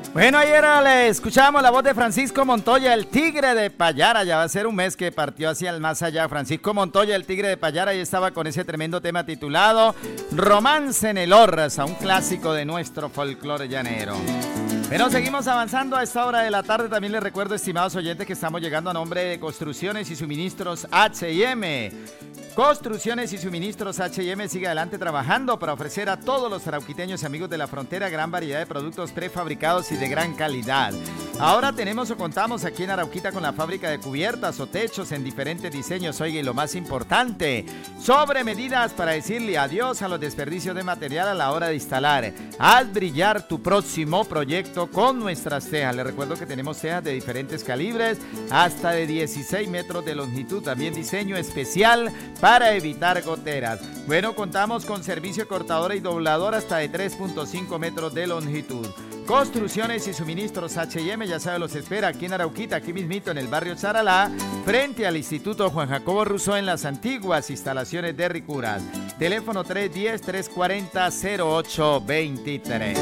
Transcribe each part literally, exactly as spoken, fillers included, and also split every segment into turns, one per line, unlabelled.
Bueno, ayer le escuchamos la voz de Francisco Montoya, el tigre de Payara. Ya va a ser un mes que partió hacia el más allá. Francisco Montoya, el tigre de Payara, y estaba con ese tremendo tema titulado Romance en el Orza, un clásico de nuestro folclore llanero. Pero seguimos avanzando a esta hora de la tarde. También les recuerdo, estimados oyentes, que estamos llegando a nombre de Construcciones y Suministros H y M. Construcciones y Suministros H y M sigue adelante trabajando para ofrecer a todos los arauquiteños y amigos de la frontera gran variedad de productos prefabricados y de gran calidad. Ahora tenemos o contamos aquí en Arauquita con la fábrica de cubiertas o techos en diferentes diseños. Oiga, y lo más importante, sobre medidas para decirle adiós a los desperdicios de material a la hora de instalar. Haz brillar tu próximo proyecto con nuestras tejas. Les recuerdo que tenemos tejas de diferentes calibres, hasta de dieciséis metros de longitud. También diseño especial para evitar goteras. Bueno, contamos con servicio cortadora y doblador hasta de tres punto cinco metros de longitud. Construcciones y Suministros H y M, ya sabe, los espera aquí en Arauquita, aquí mismito en el barrio Charalá, frente al Instituto Juan Jacobo Rousseau, en las antiguas instalaciones de Ricuras. Teléfono tres uno cero, tres cuatro cero, cero ocho dos tres.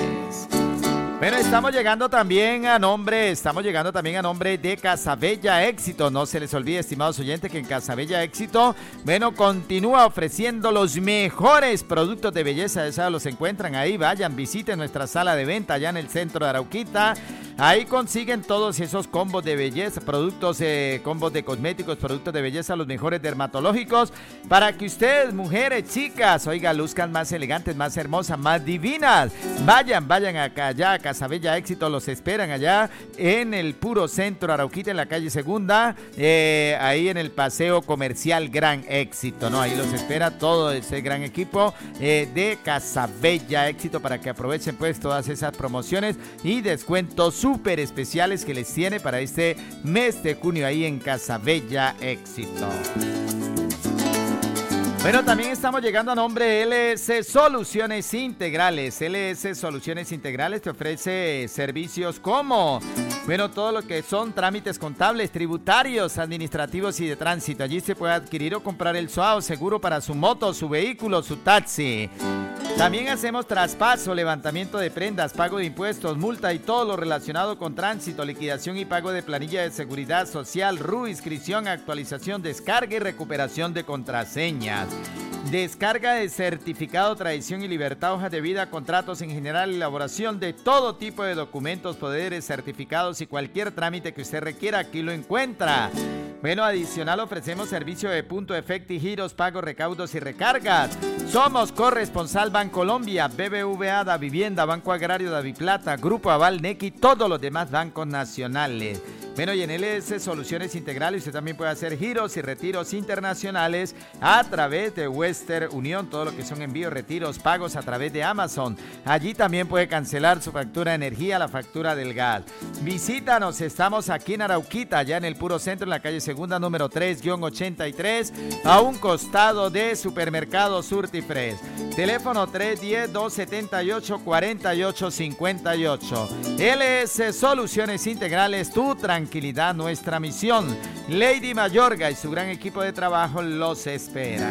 Bueno, estamos llegando también a nombre, estamos llegando también a nombre de Casabella Éxito. No se les olvide, estimados oyentes, que en Casabella Éxito, bueno, continúa ofreciendo los mejores productos de belleza. Ya los encuentran ahí, vayan, visiten nuestra sala de venta allá en el centro de Arauquita. Ahí consiguen todos esos combos de belleza, productos, eh, combos de cosméticos, productos de belleza, los mejores dermatológicos, para que ustedes, mujeres, chicas, oiga, luzcan más elegantes, más hermosas, más divinas. Vayan, vayan acá, allá, a Casabella Éxito, los esperan allá en el puro centro Arauquita, en la calle Segunda, eh, ahí en el paseo comercial Gran Éxito, ¿no? Ahí los espera todo ese gran equipo eh, de Casabella Éxito, para que aprovechen pues todas esas promociones y descuentos súper especiales que les tiene para este mes de junio ahí en Casabella Éxito. Bueno, también estamos llegando a nombre de L S Soluciones Integrales. L S Soluciones Integrales te ofrece servicios como, bueno, todo lo que son trámites contables, tributarios, administrativos y de tránsito. Allí se puede adquirir o comprar el S O A O seguro para su moto, su vehículo, su taxi. También hacemos traspaso, levantamiento de prendas, pago de impuestos, multa y todo lo relacionado con tránsito, liquidación y pago de planilla de seguridad social, R U, inscripción, actualización, descarga y recuperación de contraseñas. Descarga de certificado, tradición y libertad, hojas de vida, contratos en general, elaboración de todo tipo de documentos, poderes, certificados y cualquier trámite que usted requiera, aquí lo encuentra. Bueno, adicional ofrecemos servicio de punto, efecto y giros, pagos, recaudos y recargas. Somos corresponsal Bancolombia, B B V A, Da Vivienda, Banco Agrario, Daviplata, Grupo Aval, N E C y todos los demás bancos nacionales. Bueno, y en L S Soluciones Integrales usted también puede hacer giros y retiros internacionales a través de Western Unión, todo lo que son envíos, retiros, pagos a través de Amazon. Allí también puede cancelar su factura de energía, la factura del gas. Visítanos, estamos aquí en Arauquita, allá en el puro centro, en la calle Segunda, número tres ochenta y tres, a un costado de Supermercado Surtifres. Teléfono tres uno cero, dos siete ocho, cuatro ocho cinco ocho. L S Soluciones Integrales, tu tranquilidad, nuestra misión. Lady Mayorga y su gran equipo de trabajo los espera.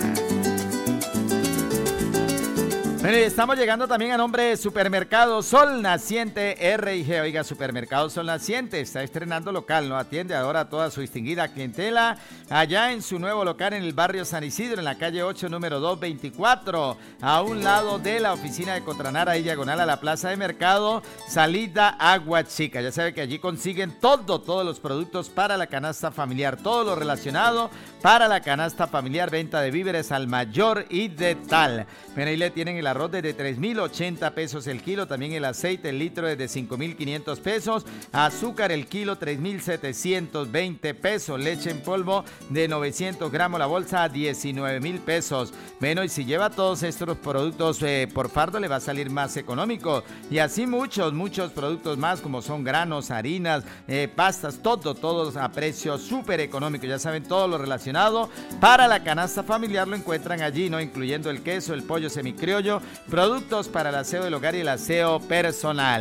Bueno, y estamos llegando también a nombre de Supermercado Sol Naciente R y G. Oiga, Supermercado Sol Naciente está estrenando local, ¿no? Atiende ahora a toda su distinguida clientela allá en su nuevo local en el barrio San Isidro, en la calle ocho, número doscientos veinticuatro, a un lado de la oficina de Cotranara, ahí diagonal a la plaza de mercado, salida Agua Chica. Ya sabe que allí consiguen todo, todos los productos para la canasta familiar, todo lo relacionado para la canasta familiar, venta de víveres al mayor y de tal. Bueno, ahí le tienen el arroz desde tres mil ochenta pesos el kilo, también el aceite, el litro desde cinco mil quinientos pesos, azúcar el kilo tres mil setecientos veinte pesos, leche en polvo de novecientos gramos la bolsa a diecinueve mil pesos. Bueno, y si lleva todos estos productos eh, por fardo le va a salir más económico, y así muchos, muchos productos más como son granos, harinas, eh, pastas, todo, todos a precio súper económico. Ya saben, todo lo relacionado para la canasta familiar lo encuentran allí, ¿no? Incluyendo el queso, el pollo semicriollo, productos para el aseo del hogar y el aseo personal.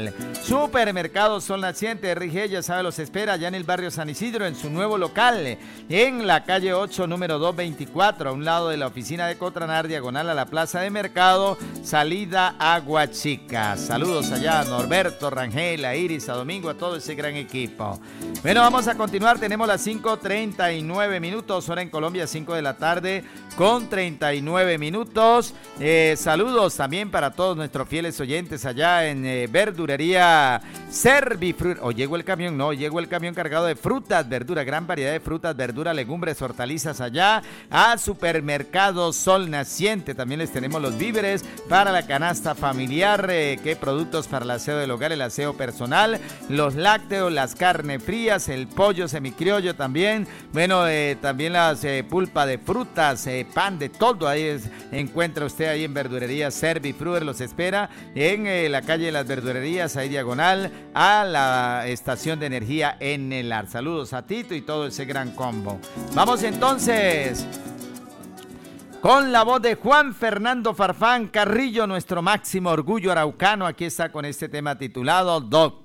Supermercado Sol Naciente de Rigel, ya sabe, los espera allá en el barrio San Isidro, en su nuevo local, en la calle ocho, número doscientos veinticuatro, a un lado de la oficina de Cotranar, diagonal a la plaza de mercado, salida Agua Chica. Saludos allá a Norberto, Rangel, a Iris, a Domingo, a todo ese gran equipo. Bueno, vamos a continuar, tenemos las cinco treinta y nueve minutos, hora en Colombia, cinco de la tarde con treinta y nueve minutos. Eh, saludos también para todos nuestros fieles oyentes allá en eh, verdurería Servifruit. O llegó el camión, no, llegó el camión cargado de frutas, verduras, gran variedad de frutas, verduras, legumbres, hortalizas allá a Supermercado Sol Naciente. También les tenemos los víveres para la canasta familiar, eh, que productos para el aseo del hogar, el aseo personal, los lácteos, las carnes frías, el pollo semicriollo también. Bueno, eh, también las eh, pulpa de frutas, eh, pan, de todo. Ahí es, encuentra usted ahí en verdurería Servifruit, los espera en eh, la calle de las verdurerías, ahí diagonal a la estación de energía en el Ar. Saludos a Tito y todo ese gran combo. Vamos entonces con la voz de Juan Fernando Farfán Carrillo, nuestro máximo orgullo araucano. Aquí está con este tema titulado Doctor.